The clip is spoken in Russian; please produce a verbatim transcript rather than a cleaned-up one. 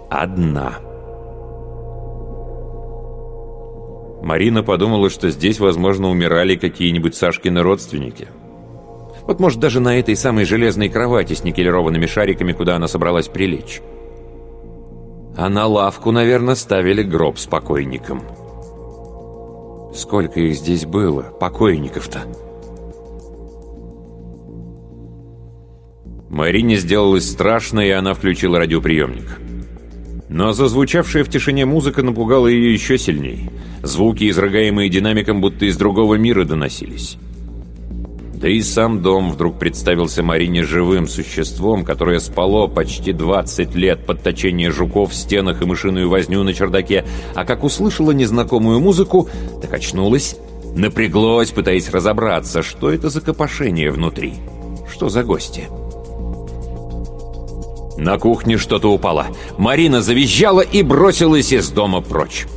одна. Марина подумала, что здесь, возможно, умирали какие-нибудь Сашкины родственники. Вот, может, даже на этой самой железной кровати с никелированными шариками, куда она собралась прилечь. А на лавку, наверное, ставили гроб с покойником. Сколько их здесь было, покойников-то? Марине сделалось страшно, и она включила радиоприемник. Но зазвучавшая в тишине музыка напугала ее еще сильней. Звуки, изрыгаемые динамиком, будто из другого мира доносились. Да и сам дом вдруг представился Марине живым существом, которое спало почти двадцать лет под точение жуков в стенах и мышиную возню на чердаке, а как услышала незнакомую музыку, так очнулась, напряглась, пытаясь разобраться, что это за копошение внутри, что за гости. На кухне что-то упало. Марина завизжала и бросилась из дома прочь.